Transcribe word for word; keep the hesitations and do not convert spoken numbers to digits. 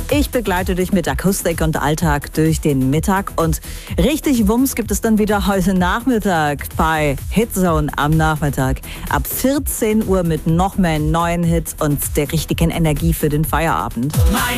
Ich begleite dich mit Akustik und Alltag durch den Mittag und richtig Wumms gibt es dann wieder heute Nachmittag bei Hitzone am Nachmittag. Ab vierzehn Uhr mit noch mehr neuen Hits und der richtigen Energie für den Feierabend. Mein